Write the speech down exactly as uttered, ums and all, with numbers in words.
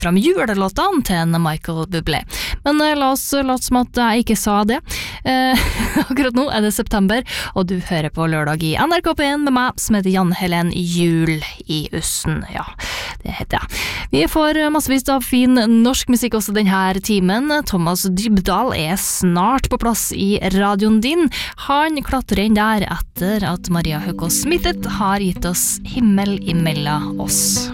fram julelåtene til en Michael Bublé. Men eh, la oss late som at jeg ikke sa det. Eh, akkurat nå er det september, og du hører på lørdag i N R K P en med meg, som heter Jan Helen Jul i Ussen. Ja, det heter jeg. Vi får massevis av fin norsk musikk også denne timen. Thomas Dybdahl er snart på plass i radioen din. Han klatrer inn der etter at Maria Høgås Smittet har gitt oss Himmel imellom oss.